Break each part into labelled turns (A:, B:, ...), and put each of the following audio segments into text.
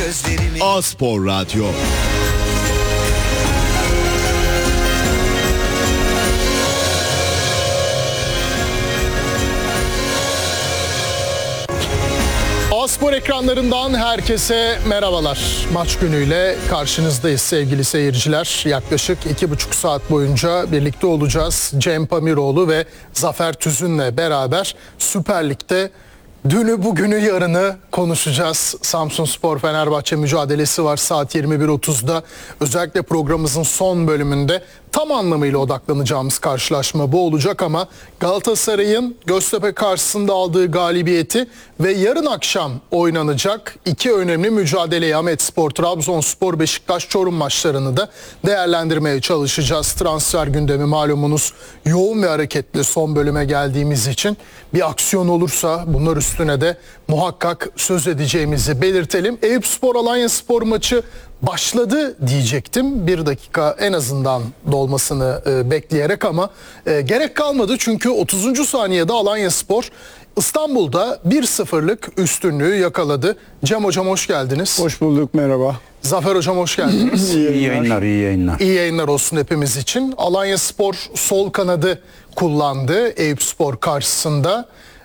A: gözlerimi.
B: A-Spor Radyo.
C: A-Spor ekranlarından herkese merhabalar. Maç günüyle karşınızdayız sevgili seyirciler. Yaklaşık 2,5 saat boyunca birlikte olacağız. Cem Pamiroğlu ve Zafer Tüzün'le beraber Süper Lig'de dünü, bugünü, yarını konuşacağız. Samsunspor Fenerbahçe mücadelesi var saat 21.30'da. Özellikle programımızın son bölümünde tam anlamıyla odaklanacağımız karşılaşma bu olacak ama Galatasaray'ın Göztepe karşısında aldığı galibiyeti ve yarın akşam oynanacak iki önemli mücadeleyi Ahmetspor, Trabzonspor, Beşiktaş, Çorum maçlarını da değerlendirmeye çalışacağız. Transfer gündemi malumunuz yoğun ve hareketli son bölüme geldiğimiz için bir aksiyon olursa bunlar üstüne de muhakkak söz edeceğimizi belirtelim. Eyüpspor Alanyaspor maçı başladı diyecektim. Bir dakika en azından dolmasını bekleyerek ama gerek kalmadı. Çünkü 30. saniyede Alanyaspor İstanbul'da 1-0'lık üstünlüğü yakaladı. Cem Hocam hoş geldiniz.
D: Hoş bulduk, merhaba.
C: Zafer Hocam hoş geldiniz.
D: İyi yayınlar.
C: İyi yayınlar olsun hepimiz için. Alanyaspor sol kanadı kullandı Eyüpspor karşısında.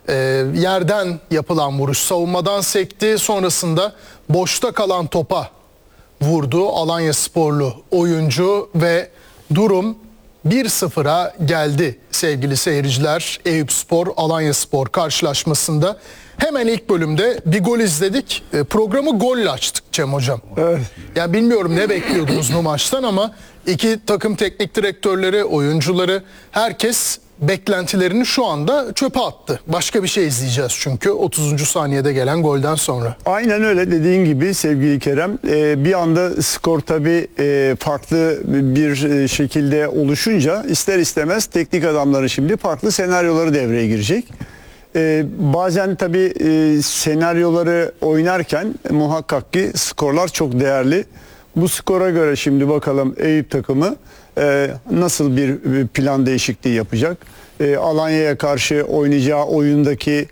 C: Yerden yapılan vuruş savunmadan sekti. Sonrasında boşta kalan topa vurdu Alanyasporlu oyuncu ve durum 1-0'a geldi sevgili seyirciler. Eyüpspor Alanyaspor karşılaşmasında hemen ilk bölümde bir gol izledik. Programı golle açtık Cem Hocam.
D: Evet.
C: Yani bilmiyorum ne bekliyordunuz bu maçtan ama iki takım teknik direktörleri, oyuncuları, herkes beklentilerini şu anda çöpe attı. Başka bir şey izleyeceğiz çünkü 30. saniyede gelen golden sonra.
D: Aynen öyle dediğin gibi sevgili Kerem. Bir anda skor tabii farklı bir şekilde oluşunca ister istemez teknik adamları şimdi farklı senaryoları devreye girecek. Bazen tabii senaryoları oynarken muhakkak ki skorlar çok değerli. Bu skora göre şimdi bakalım Eyüp takımı nasıl bir plan değişikliği yapacak? Alanya'ya karşı oynayacağı oyundaki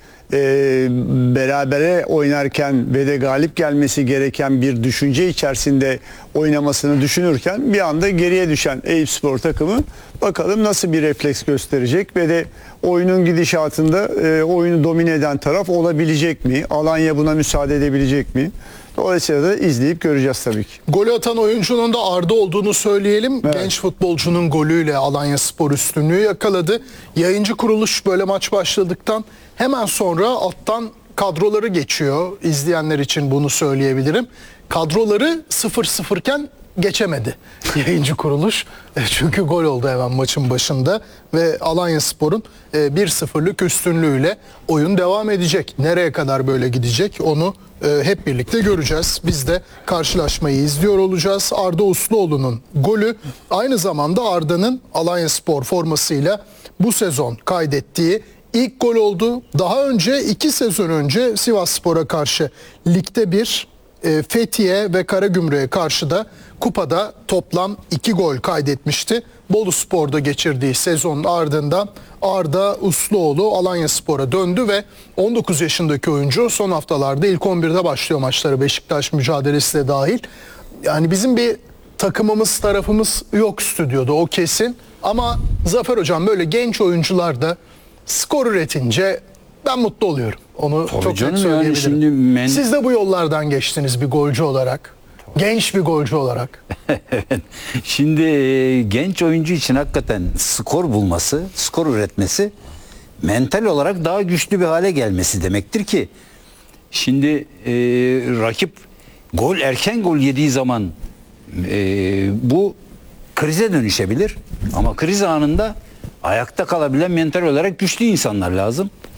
D: berabere oynarken ve de galip gelmesi gereken bir düşünce içerisinde oynamasını düşünürken bir anda geriye düşen Eyüpspor takımı bakalım nasıl bir refleks gösterecek ve de oyunun gidişatında oyunu domine eden taraf olabilecek mi? Alanya buna müsaade edebilecek mi? Dolayısıyla da izleyip göreceğiz tabii ki.
C: Golü atan oyuncunun da Arda olduğunu söyleyelim.
D: Evet.
C: Genç futbolcunun golüyle Alanyaspor üstünlüğü yakaladı. Yayıncı kuruluş böyle maç başladıktan hemen sonra alttan kadroları geçiyor. İzleyenler için bunu söyleyebilirim. Kadroları 0-0 iken geçemedi yayıncı kuruluş. Çünkü gol oldu hemen maçın başında ve Alanyaspor'un 1-0'lık üstünlüğüyle oyun devam edecek. Nereye kadar böyle gidecek onu hep birlikte göreceğiz. Biz de karşılaşmayı izliyor olacağız. Arda Usluoğlu'nun golü aynı zamanda Arda'nın Alanyaspor formasıyla bu sezon kaydettiği ilk gol oldu. Daha önce 2 sezon önce Sivasspor'a karşı ligde Fethiye ve Karagümrük'e karşı da kupada toplam 2 gol kaydetmişti. Boluspor'da geçirdiği sezonun ardından Arda Usluoğlu Alanyaspor'a döndü ve 19 yaşındaki oyuncu son haftalarda ilk 11'de başlıyor maçları Beşiktaş mücadelesi de dahil. Yani bizim bir takımımız, tarafımız yok stüdyoda o kesin. Ama Zafer Hocam böyle genç oyuncular da skor üretince ben mutlu oluyorum. Onu
E: Tabii
C: çok
E: canım
C: net
E: yani
C: söyleyebilirim.
E: şimdi
C: Siz de bu yollardan geçtiniz bir golcü olarak. Genç bir golcü olarak.
E: Şimdi genç oyuncu için hakikaten skor bulması, skor üretmesi mental olarak daha güçlü bir hale gelmesi demektir ki şimdi rakip erken gol yediği zaman bu krize dönüşebilir ama kriz anında ayakta kalabilen mental olarak güçlü insanlar lazım.